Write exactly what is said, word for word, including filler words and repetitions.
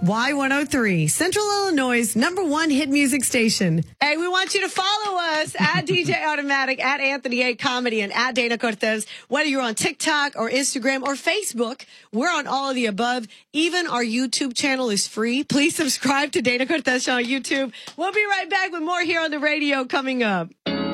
Y one oh three, Central Illinois' number one hit music station. Hey, we want you to follow us at D J Automatic, at Anthony A. Comedy, and at Dana Cortez. Whether you're on TikTok or Instagram or Facebook, we're on all of the above. Even our YouTube channel is free. Please subscribe to Dana Cortez Show on YouTube. We'll be right back with more here on the radio coming up.